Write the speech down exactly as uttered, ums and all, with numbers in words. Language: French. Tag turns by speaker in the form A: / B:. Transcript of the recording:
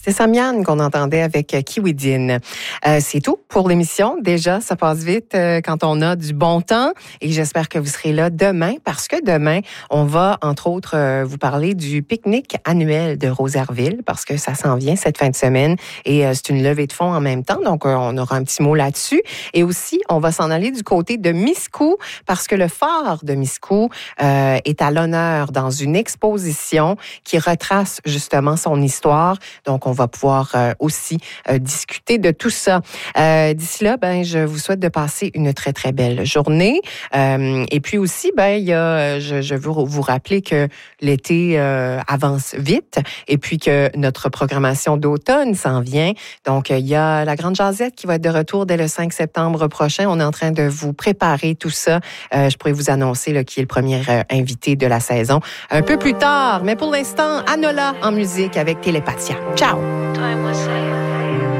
A: C'est Samian qu'on entendait avec Kiwidin. Euh, c'est tout pour l'émission. Déjà, ça passe vite euh, quand on a du bon temps et j'espère que vous serez là demain parce que demain, on va, entre autres, euh, vous parler du pique-nique annuel de Rosaireville parce que ça s'en vient cette fin de semaine et euh, c'est une levée de fonds en même temps, donc euh, on aura un petit mot là-dessus. Et aussi, on va s'en aller du côté de Miscou parce que le phare de Miscou euh, est à l'honneur dans une exposition qui retrace justement son histoire. Donc, on va pouvoir euh, aussi euh, discuter de tout ça. Euh, d'ici là, ben, je vous souhaite de passer une très, très belle journée. Euh, et puis aussi, ben, il y a, je, je veux vous rappeler que l'été euh, avance vite et puis que notre programmation d'automne s'en vient. Donc, il y a la Grande Jazette qui va être de retour dès le cinq septembre prochain. On est en train de vous préparer tout ça. Euh, je pourrais vous annoncer là, qui est le premier euh, invité de la saison un peu plus tard. Mais pour l'instant, Anola en musique avec Télépathia. Ciao!